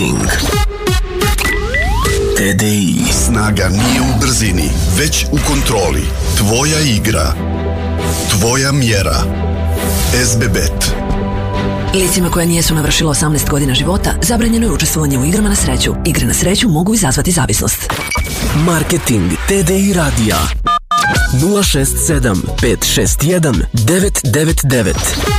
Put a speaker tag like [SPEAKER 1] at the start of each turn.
[SPEAKER 1] Marketing. TDI.
[SPEAKER 2] Snaga nije u brzini, već u kontroli. Tvoja igra. Tvoja mjera. SBBet.
[SPEAKER 3] Licima koja nijesu navršila 18 godina života zabranjeno je učestvovanje u igrama na sreću. Igre na sreću mogu izazvati zavisnost.
[SPEAKER 1] Marketing TDI radija 067 561 999.